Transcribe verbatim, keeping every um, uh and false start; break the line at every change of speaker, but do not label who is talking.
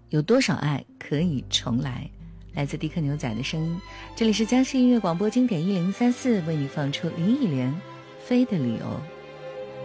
有多少爱可以重来？来自迪克牛仔的声音。这里是江西音乐广播经典一零三四，为你放出林忆莲《飞的理由》。